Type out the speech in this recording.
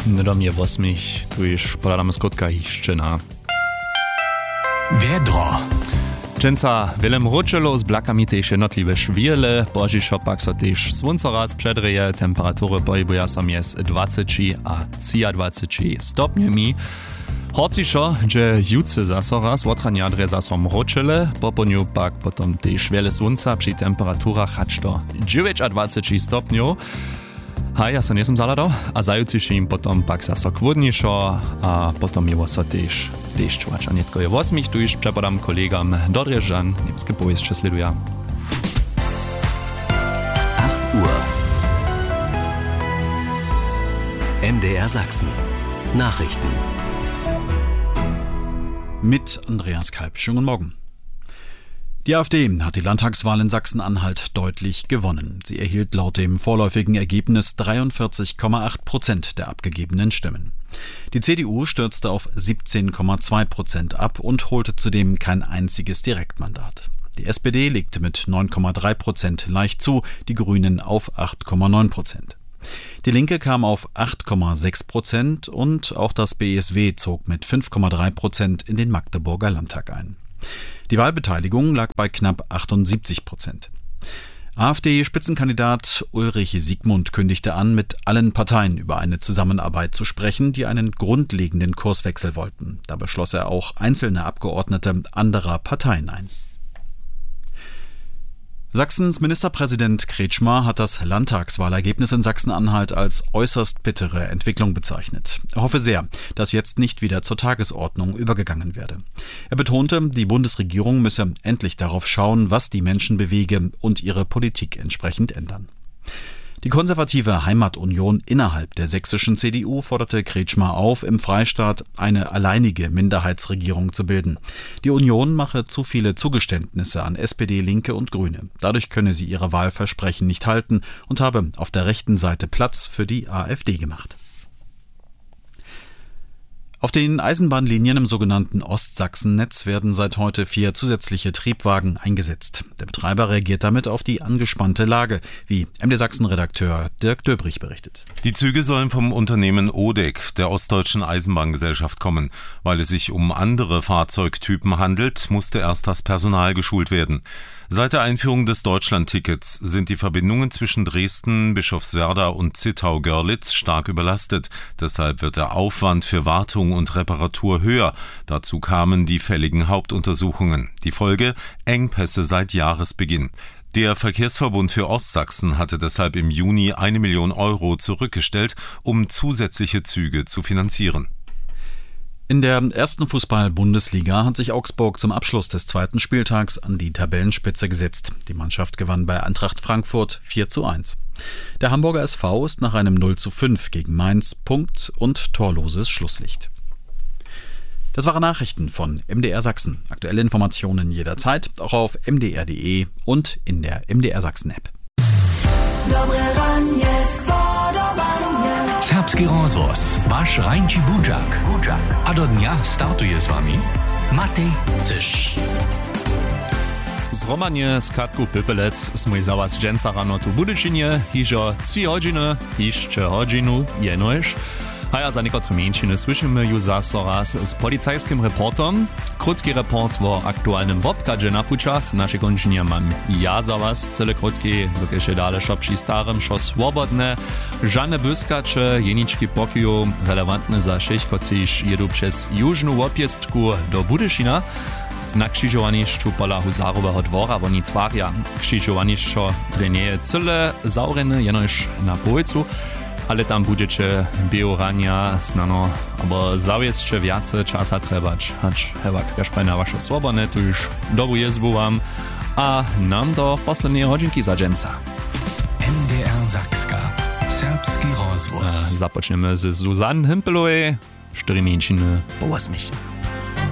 Nie do mnie 8, tu już podadamy skotka hiszczyna. Wiedro. Dżęca wielem ruczelo z blakami też jednotliwe szwile, bożiszo pak so też słońce raz przedreje, temperatury pojebują się między 20 a 23 stopniami. Horciszo, że jutce zaso raz otraniadre zasom ruczele, po poniu pak potom też wiele słońca przy temperaturach aż do 29 stopniów. Ja sa nesem zaladal a zajúci si im potom pak zaso kvodnišo a potom je so tež deščovač. A netko je 8, tu iš prepodam kolegam do Drježdžan, Nemske povestče sleduja. 8 Uhr. MDR Sachsen. Nachrichten. Mit Andreas Kalb. Schönen Morgen. Die AfD hat die Landtagswahl in Sachsen-Anhalt deutlich gewonnen. Sie erhielt laut dem vorläufigen Ergebnis 43,8% der abgegebenen Stimmen. Die CDU stürzte auf 17,2% ab und holte zudem kein einziges Direktmandat. Die SPD legte mit 9,3% leicht zu, die Grünen auf 8,9%. Die Linke kam auf 8,6% und auch das BSW zog mit 5,3% in den Magdeburger Landtag ein. Die Wahlbeteiligung lag bei knapp 78%. AfD-Spitzenkandidat Ulrich Siegmund kündigte an, mit allen Parteien über eine Zusammenarbeit zu sprechen, die einen grundlegenden Kurswechsel wollten. Dabei schloss er auch einzelne Abgeordnete anderer Parteien ein. Sachsens Ministerpräsident Kretschmer hat das Landtagswahlergebnis in Sachsen-Anhalt als äußerst bittere Entwicklung bezeichnet. Er hoffe sehr, dass jetzt nicht wieder zur Tagesordnung übergegangen werde. Er betonte, die Bundesregierung müsse endlich darauf schauen, was die Menschen bewege und ihre Politik entsprechend ändern. Die konservative Heimatunion innerhalb der sächsischen CDU forderte Kretschmer auf, im Freistaat eine alleinige Minderheitsregierung zu bilden. Die Union mache zu viele Zugeständnisse an SPD, Linke und Grüne. Dadurch könne sie ihre Wahlversprechen nicht halten und habe auf der rechten Seite Platz für die AfD gemacht. Auf den Eisenbahnlinien im sogenannten Ostsachsennetz werden seit heute 4 zusätzliche Triebwagen eingesetzt. Der Betreiber reagiert damit auf die angespannte Lage, wie MD Sachsen-Redakteur Dirk Döbrich berichtet. Die Züge sollen vom Unternehmen ODEC, der Ostdeutschen Eisenbahngesellschaft, kommen. Weil es sich um andere Fahrzeugtypen handelt, musste erst das Personal geschult werden. Seit der Einführung des Deutschlandtickets sind die Verbindungen zwischen Dresden, Bischofswerda und Zittau-Görlitz stark überlastet. Deshalb wird der Aufwand für Wartung und Reparatur höher. Dazu kamen die fälligen Hauptuntersuchungen. Die Folge: Engpässe seit Jahresbeginn. Der Verkehrsverbund für Ostsachsen hatte deshalb im Juni 1 Million Euro zurückgestellt, um zusätzliche Züge zu finanzieren. In der ersten Fußball-Bundesliga hat sich Augsburg zum Abschluss des zweiten Spieltags an die Tabellenspitze gesetzt. Die Mannschaft gewann bei Eintracht Frankfurt 4:1. Der Hamburger SV ist nach einem 0:5 gegen Mainz Punkt- und torloses Schlusslicht. Das waren Nachrichten von MDR Sachsen. Aktuelle Informationen jederzeit, auch auf mdr.de und in der MDR Sachsen-App. Serbski rozvoz, wasz rańczy budziak. A do dnia startuje z wami Matej Cysz. Zromanie z Katku Pypelec smój za was dżęca rano tu Budyšinie, hižo 3 godziny, jeszcze godzinu jenož. A ja za niekotore mieńczyny słyszymy już zaso raz z policajskim reportem. Krótki report o aktualnym wobkadzie na puczach. Nasze kończenie mam ja za was, cele krótki, dokie dalej przy starym szo swobodne. Żadne błyskacze, jeniczki pokoju, relevantne za wszystkich, kociż jedu przez jużną łopiestku do Budyšina. Na krzyżowaniszczu pola Huzarowego dwora woni twarja. Krzyżowaniszczo trenieje cyle zaureny jenoż na połycu. Ale tam budete biorania snano, albo zawieszcze wiace czasa trebać. Hacz hewak, jaż na wasze swobodne, tu już dobu jezbu wam, a nam do poslednej hodzinki za dżęca. MDR Sakska. Serbski rozvoz. Zapoczniemy z Zuzanne Himpelowej, 4 miesiące po 8.